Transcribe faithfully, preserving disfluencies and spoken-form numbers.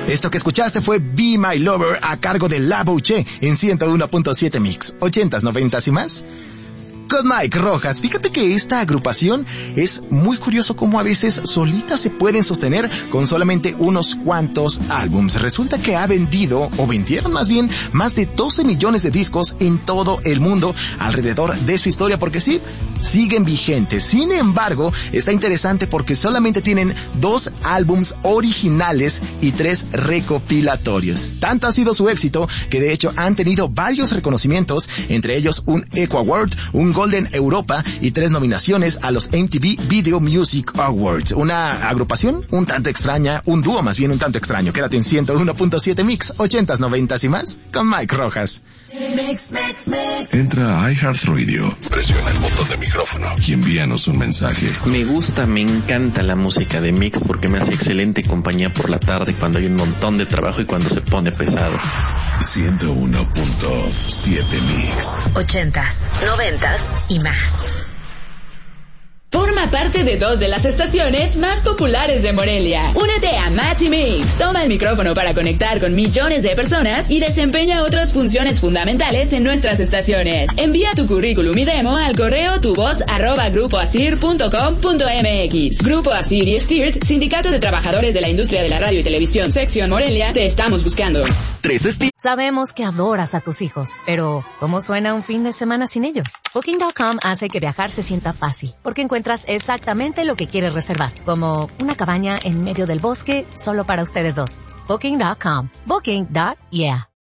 Esto que escuchaste fue Be My Lover a cargo de La Bouche en ciento uno punto siete Mix, ochentas, noventas y más. Con Mike Rojas, fíjate que esta agrupación es muy curioso cómo a veces solitas se pueden sostener con solamente unos cuantos álbums. Resulta que ha vendido, o vendieron más bien, más de doce millones de discos en todo el mundo alrededor de su historia, porque sí, siguen vigentes. Sin embargo, está interesante porque solamente tienen dos álbums originales y tres recopilatorios. Tanto ha sido su éxito que de hecho han tenido varios reconocimientos, entre ellos un Echo Award, un Golden Europa y tres nominaciones a los M T V Video Music Awards. Una agrupación un tanto extraña, un dúo más bien un tanto extraño. Quédate en ciento uno punto siete Mix, ochentas, noventas y más, con Mike Rojas. Entra a iHeartRadio, presiona el botón de micrófono y envíanos un mensaje. Me gusta, me encanta la música de Mix porque me hace excelente compañía por la tarde cuando hay un montón de trabajo y cuando se pone pesado. ciento uno punto siete Mix. Ochentas, noventas y más. Forma parte de dos de las estaciones más populares de Morelia. Únete a Match y Mix. Toma el micrófono para conectar con millones de personas y desempeña otras funciones fundamentales en nuestras estaciones. Envía tu currículum y demo al correo tuvoz arroba grupoasir punto com punto mx. Grupo Asir y Stirt, Sindicato de Trabajadores de la Industria de la Radio y Televisión, Sección Morelia, te estamos buscando. Tres esti- Sabemos que adoras a tus hijos, pero ¿cómo suena un fin de semana sin ellos? Booking punto com hace que viajar se sienta fácil, porque encuentras exactamente lo que quieres reservar, como una cabaña en medio del bosque solo para ustedes dos. Booking punto com. Booking. Yeah.